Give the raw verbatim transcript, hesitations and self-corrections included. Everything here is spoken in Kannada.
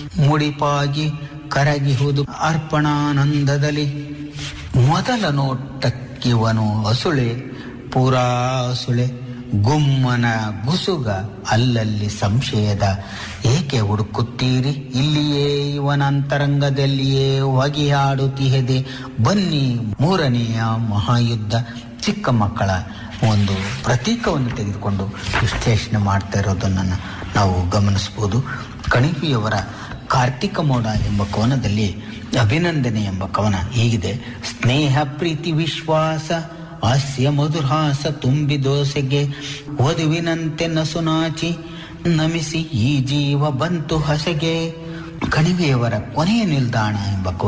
ಮುಡಿಪಾಗಿ ಕರಗಿಹುದು ಅರ್ಪಣಾನಂದದಲ್ಲಿ. ಮೊದಲ ನೋಟಕ್ಕಿವನು ಅಸುಳೆ, ಪೂರಾ ಅಸುಳೆ, ಗುಮ್ಮನ ಗುಸುಗ ಅಲ್ಲಲ್ಲಿ ಸಂಶಯದ. ಏಕೆ ಹುಡುಕುತ್ತೀರಿ ಇಲ್ಲಿಯೇ ಇವನ ಅಂತರಂಗದಲ್ಲಿಯೇ ಹೊಗೆಯಾಡುತ್ತಿಹೆದೆ. ಬನ್ನಿ ಮೂರನೆಯ ಮಹಾಯುದ್ಧ. ಚಿಕ್ಕ ಮಕ್ಕಳ ಒಂದು ಪ್ರತೀಕವನ್ನು ತೆಗೆದುಕೊಂಡು ವಿಶ್ಲೇಷಣೆ ಮಾಡ್ತಾ ಇರೋದನ್ನು ನಾವು ಗಮನಿಸ್ಬೋದು. ಕಣಿವೆಯವರ ಕಾರ್ತಿಕ ಮೋಡ ಎಂಬ ಕವನದಲ್ಲಿ ಅಭಿನಂದನೆ ಎಂಬ ಕವನ ಹೀಗಿದೆ. ಸ್ನೇಹ ಪ್ರೀತಿ ವಿಶ್ವಾಸ ಹಾಸ್ಯ ಮಧುರಹಾಸ ತುಂಬಿ ದೋಸೆಗೆ ವಧುವಿನಂತೆ ನಸುನಾಚಿ ನಮಿಸಿ ಈ ಜೀವ ಬಂತು ಹಸೆಗೆ. ಕಣಿವೆಯವರ ಕೊನೆಯ ನಿಲ್ದಾಣ ಎಂಬ